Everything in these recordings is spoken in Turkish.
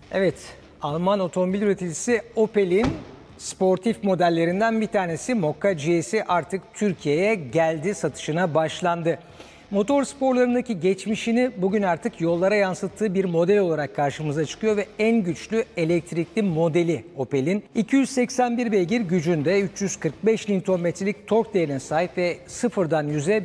Evet, Alman otomobil üreticisi Opel'in sportif modellerinden bir tanesi Mokka GS'i artık Türkiye'ye geldi, satışına başlandı. Motor sporlarındaki geçmişini bugün artık yollara yansıttığı bir model olarak karşımıza çıkıyor ve en güçlü elektrikli modeli Opel'in 281 beygir gücünde 345 Nm'lik tork değerine sahip ve sıfırdan 100'e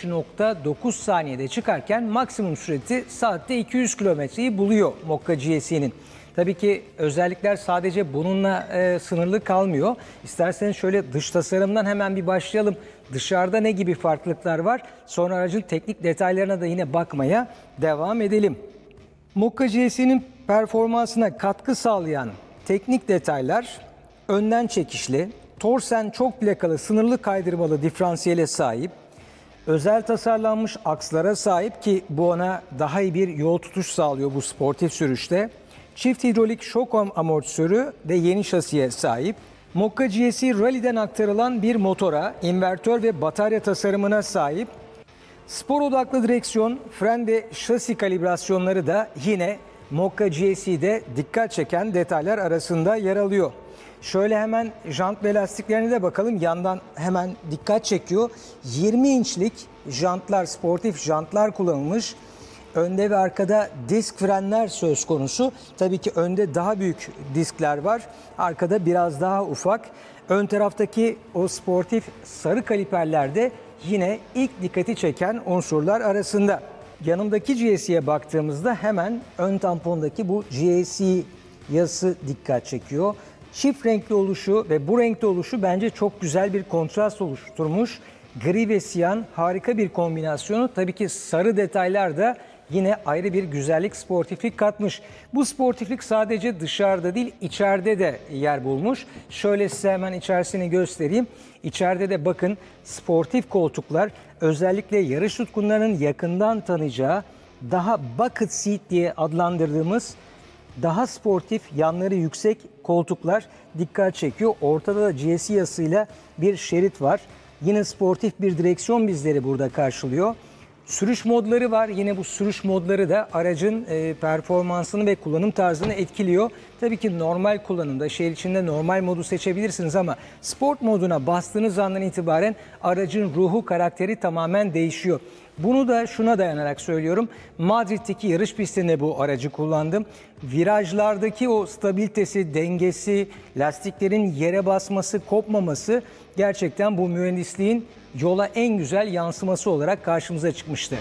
5.9 saniyede çıkarken maksimum sürati saatte 200 kilometreyi buluyor Mokka GS'nin. Tabii ki özellikler sadece bununla sınırlı kalmıyor. İsterseniz şöyle dış tasarımdan hemen bir başlayalım. Dışarıda ne gibi farklılıklar var? Sonra aracın teknik detaylarına da yine bakmaya devam edelim. Mokka GS'nin performansına katkı sağlayan teknik detaylar önden çekişli, torsen çok plakalı sınırlı kaydırmalı diferansiyele sahip, özel tasarlanmış akslara sahip ki bu ona daha iyi bir yol tutuş sağlıyor bu sportif sürüşte. Çift hidrolik şok amortisörü ve yeni şasiye sahip. Mokka GS Rally'den aktarılan bir motora, invertör ve batarya tasarımına sahip. Spor odaklı direksiyon, fren ve şasi kalibrasyonları da yine Mokka GS'de dikkat çeken detaylar arasında yer alıyor. Şöyle hemen jant ve lastiklerine de bakalım. Yandan hemen dikkat çekiyor. 20 inçlik jantlar, sportif jantlar kullanılmış. Önde ve arkada disk frenler söz konusu. Tabii ki önde daha büyük diskler var. Arkada biraz daha ufak. Ön taraftaki o sportif sarı kaliperler de yine ilk dikkati çeken unsurlar arasında. Yanımdaki GS'ye baktığımızda hemen ön tampondaki bu GSE yazısı dikkat çekiyor. Çift renkli oluşu ve bu renkli oluşu bence çok güzel bir kontrast oluşturmuş. Gri ve siyah harika bir kombinasyonu. Tabii ki sarı detaylar da yine ayrı bir güzellik, sportiflik katmış. Bu sportiflik sadece dışarıda değil, içeride de yer bulmuş. Şöyle size hemen içerisini göstereyim. İçeride de bakın sportif koltuklar, özellikle yarış tutkunlarının yakından tanıyacağı daha bucket seat diye adlandırdığımız daha sportif, yanları yüksek koltuklar dikkat çekiyor. Ortada da GSE yazısıyla bir şerit var. Yine sportif bir direksiyon bizleri burada karşılıyor. Sürüş modları var. Yine bu sürüş modları da aracın performansını ve kullanım tarzını etkiliyor. Tabii ki normal kullanımda, şehir içinde normal modu seçebilirsiniz ama sport moduna bastığınız andan itibaren aracın ruhu, karakteri tamamen değişiyor. Bunu da şuna dayanarak söylüyorum. Madrid'deki yarış pistinde bu aracı kullandım. Virajlardaki o stabilitesi, dengesi, lastiklerin yere basması, kopmaması gerçekten bu mühendisliğin yola en güzel yansıması olarak karşımıza çıkmıştı.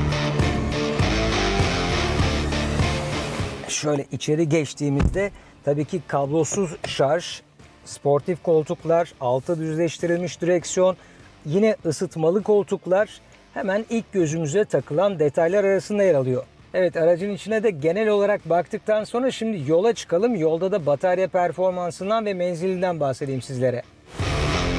Şöyle içeri geçtiğimizde tabii ki kablosuz şarj, sportif koltuklar, altı düzleştirilmiş direksiyon, yine ısıtmalı koltuklar hemen ilk gözümüze takılan detaylar arasında yer alıyor. Evet, aracın içine de genel olarak baktıktan sonra şimdi yola çıkalım. Yolda da batarya performansından ve menzilinden bahsedeyim sizlere.